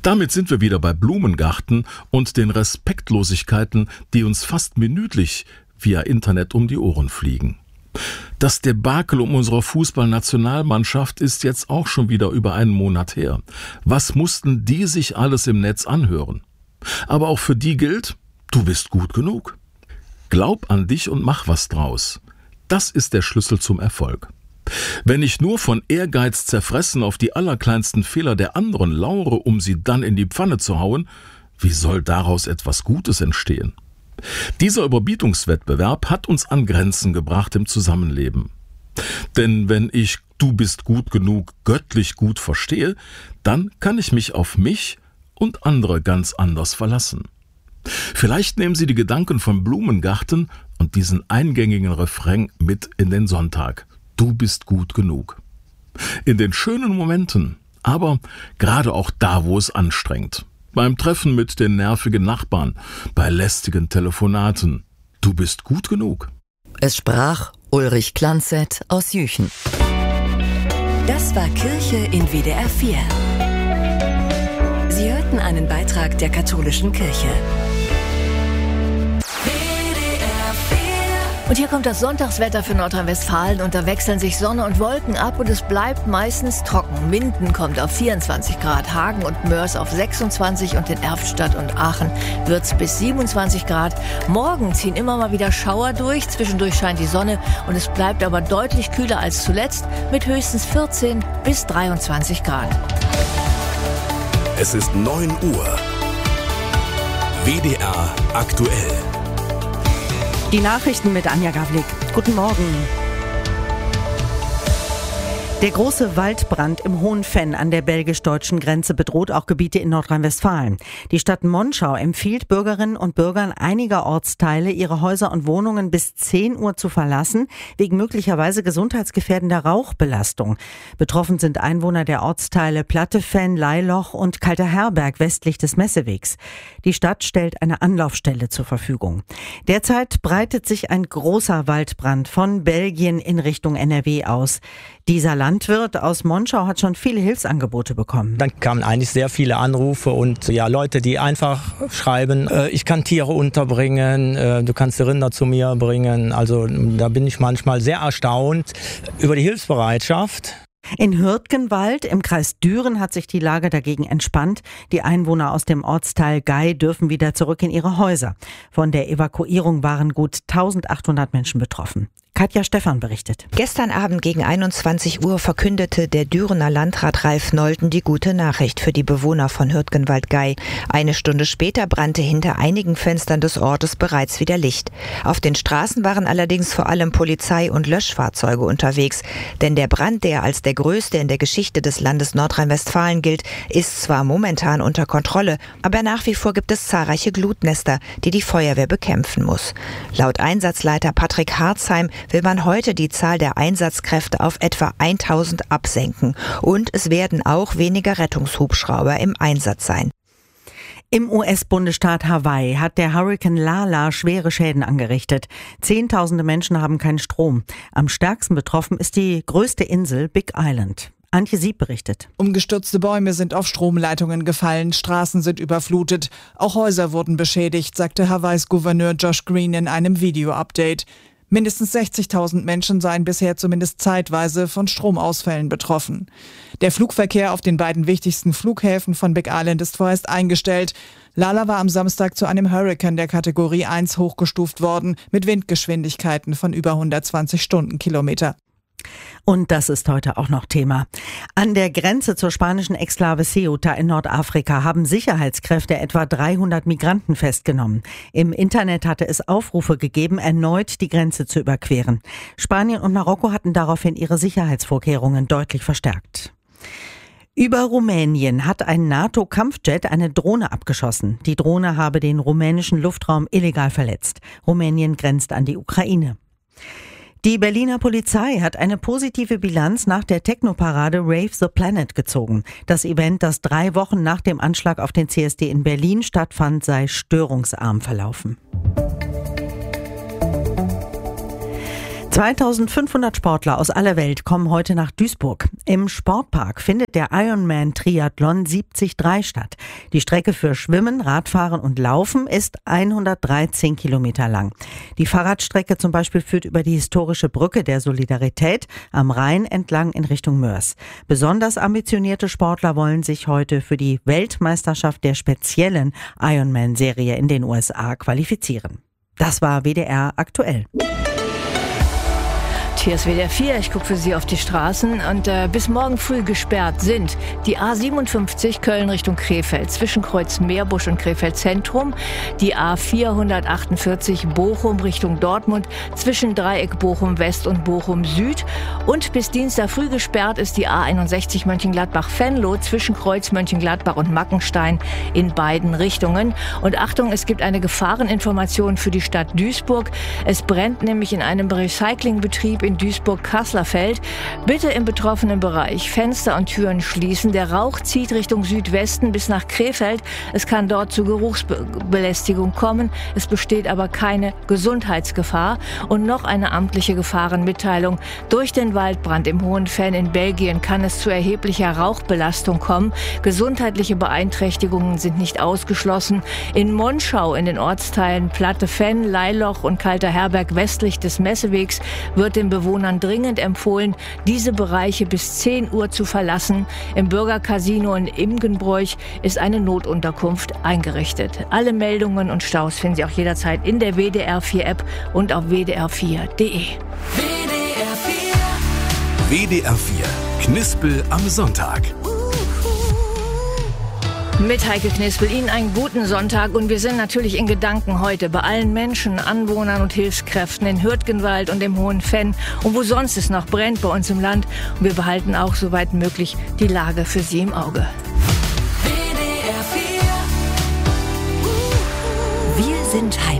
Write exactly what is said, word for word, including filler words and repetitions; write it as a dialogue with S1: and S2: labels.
S1: Damit sind wir wieder bei Blumengarten und den Respektlosigkeiten, die uns fast minütlich via Internet um die Ohren fliegen. Das Debakel um unsere Fußballnationalmannschaft ist jetzt auch schon wieder über einen Monat her. Was mussten die sich alles im Netz anhören? Aber auch für die gilt, du bist gut genug. Glaub an dich und mach was draus. Das ist der Schlüssel zum Erfolg. Wenn ich nur von Ehrgeiz zerfressen auf die allerkleinsten Fehler der anderen lauere, um sie dann in die Pfanne zu hauen, wie soll daraus etwas Gutes entstehen? Dieser Überbietungswettbewerb hat uns an Grenzen gebracht im Zusammenleben. Denn wenn ich du bist gut genug göttlich gut verstehe, dann kann ich mich auf mich und andere ganz anders verlassen. Vielleicht nehmen Sie die Gedanken von Blumengarten und diesen eingängigen Refrain mit in den Sonntag. Du bist gut genug. In den schönen Momenten, aber gerade auch da, wo es anstrengt. Beim Treffen mit den nervigen Nachbarn, bei lästigen Telefonaten. Du bist gut genug.
S2: Es sprach Ulrich Klanzett aus Jüchen.
S3: Das war Kirche in W D R vier. Sie hörten einen Beitrag der katholischen Kirche.
S4: Und hier kommt das Sonntagswetter für Nordrhein-Westfalen und da wechseln sich Sonne und Wolken ab und es bleibt meistens trocken. Minden kommt auf vierundzwanzig Grad, Hagen und Mörs auf sechsundzwanzig und in Erftstadt und Aachen wird's bis siebenundzwanzig Grad. Morgen ziehen immer mal wieder Schauer durch, zwischendurch scheint die Sonne und es bleibt aber deutlich kühler als zuletzt mit höchstens vierzehn bis dreiundzwanzig Grad.
S5: Es ist neun Uhr. W D R aktuell.
S6: Die Nachrichten mit Anja Gavlik. Guten Morgen. Der große Waldbrand im Hohenfenn an der belgisch-deutschen Grenze bedroht auch Gebiete in Nordrhein-Westfalen. Die Stadt Monschau empfiehlt Bürgerinnen und Bürgern einiger Ortsteile, ihre Häuser und Wohnungen bis zehn Uhr zu verlassen, wegen möglicherweise gesundheitsgefährdender Rauchbelastung. Betroffen sind Einwohner der Ortsteile Plattefenn, Leiloch und Kalter Herberg westlich des Messewegs. Die Stadt stellt eine Anlaufstelle zur Verfügung. Derzeit breitet sich ein großer Waldbrand von Belgien in Richtung N R W aus. Dieser Landwirt aus Monschau hat schon viele Hilfsangebote bekommen.
S7: Dann kamen eigentlich sehr viele Anrufe und ja, Leute, die einfach schreiben, äh, ich kann Tiere unterbringen, äh, du kannst die Rinder zu mir bringen. Also da bin ich manchmal sehr erstaunt über die Hilfsbereitschaft.
S6: In Hürtgenwald im Kreis Düren hat sich die Lage dagegen entspannt. Die Einwohner aus dem Ortsteil Gei dürfen wieder zurück in ihre Häuser. Von der Evakuierung waren gut eintausendachthundert Menschen betroffen. Katja Stephan berichtet.
S8: Gestern Abend gegen einundzwanzig Uhr verkündete der Dürener Landrat Ralf Nolten die gute Nachricht für die Bewohner von Hürtgenwald-Gei. Eine Stunde später brannte hinter einigen Fenstern des Ortes bereits wieder Licht. Auf den Straßen waren allerdings vor allem Polizei und Löschfahrzeuge unterwegs. Denn der Brand, der als der größte in der Geschichte des Landes Nordrhein-Westfalen gilt, ist zwar momentan unter Kontrolle, aber nach wie vor gibt es zahlreiche Glutnester, die die Feuerwehr bekämpfen muss. Laut Einsatzleiter Patrick Harzheim will man heute die Zahl der Einsatzkräfte auf etwa tausend absenken. Und es werden auch weniger Rettungshubschrauber im Einsatz sein.
S6: Im U S-Bundesstaat Hawaii hat der Hurrikan Lala schwere Schäden angerichtet. Zehntausende Menschen haben keinen Strom. Am stärksten betroffen ist die größte Insel Big Island. Antje Sieb berichtet.
S9: Umgestürzte Bäume sind auf Stromleitungen gefallen, Straßen sind überflutet, auch Häuser wurden beschädigt, sagte Hawaiis Gouverneur Josh Green in einem Video-Update. Mindestens sechzigtausend Menschen seien bisher zumindest zeitweise von Stromausfällen betroffen. Der Flugverkehr auf den beiden wichtigsten Flughäfen von Big Island ist vorerst eingestellt. Lala war am Samstag zu einem Hurrikan der Kategorie eins hochgestuft worden, mit Windgeschwindigkeiten von über hundertzwanzig Stundenkilometer.
S6: Und das ist heute auch noch Thema. An der Grenze zur spanischen Exklave Ceuta in Nordafrika haben Sicherheitskräfte etwa dreihundert Migranten festgenommen. Im Internet hatte es Aufrufe gegeben, erneut die Grenze zu überqueren. Spanien und Marokko hatten daraufhin ihre Sicherheitsvorkehrungen deutlich verstärkt. Über Rumänien hat ein NATO-Kampfjet eine Drohne abgeschossen. Die Drohne habe den rumänischen Luftraum illegal verletzt. Rumänien grenzt an die Ukraine. Die Berliner Polizei hat eine positive Bilanz nach der Technoparade Rave the Planet gezogen. Das Event, das drei Wochen nach dem Anschlag auf den C S D in Berlin stattfand, sei störungsarm verlaufen. zweitausendfünfhundert Sportler aus aller Welt kommen heute nach Duisburg. Im Sportpark findet der Ironman Triathlon siebzig drei statt. Die Strecke für Schwimmen, Radfahren und Laufen ist hundertdreizehn Kilometer lang. Die Fahrradstrecke zum Beispiel führt über die historische Brücke der Solidarität am Rhein entlang in Richtung Mörs. Besonders ambitionierte Sportler wollen sich heute für die Weltmeisterschaft der speziellen Ironman-Serie in den U S A qualifizieren. Das war W D R aktuell.
S4: Hier ist W D R vier, ich gucke für Sie auf die Straßen und äh, bis morgen früh gesperrt sind die A siebenundfünfzig Köln Richtung Krefeld zwischen Kreuz Meerbusch und Krefeld Zentrum, die A vierhundertachtundvierzig Bochum Richtung Dortmund zwischen Dreieck Bochum West und Bochum Süd und bis Dienstag früh gesperrt ist die A einundsechzig Mönchengladbach-Venlo zwischen Kreuz Mönchengladbach und Mackenstein in beiden Richtungen. Und Achtung, es gibt eine Gefahreninformation für die Stadt Duisburg. Es brennt nämlich in einem Recyclingbetrieb in Duisburg-Kasslerfeld. Bitte im betroffenen Bereich Fenster und Türen schließen. Der Rauch zieht Richtung Südwesten bis nach Krefeld. Es kann dort zu Geruchsbelästigung kommen. Es besteht aber keine Gesundheitsgefahr. Und noch eine amtliche Gefahrenmitteilung. Durch den Waldbrand im Hohenfenn in Belgien kann es zu erheblicher Rauchbelastung kommen. Gesundheitliche Beeinträchtigungen sind nicht ausgeschlossen. In Monschau in den Ortsteilen Platte-Fenn, Leiloch und Kalter Herberg westlich des Messewegs wird den Bewohnern dringend empfohlen, diese Bereiche bis zehn Uhr zu verlassen. Im Bürgercasino in Imgenbroich ist eine Notunterkunft eingerichtet. Alle Meldungen und Staus finden Sie auch jederzeit in der W D R vier App und auf w d r vier punkt d e.
S5: W D R vier. W D R vier. Knispel am Sonntag.
S4: Mit Heike Knispel, Ihnen einen guten Sonntag und wir sind natürlich in Gedanken heute bei allen Menschen, Anwohnern und Hilfskräften in Hürtgenwald und im Hohenfenn und wo sonst es noch brennt bei uns im Land. Und wir behalten auch soweit möglich die Lage für Sie im Auge.
S3: Wir sind Heike.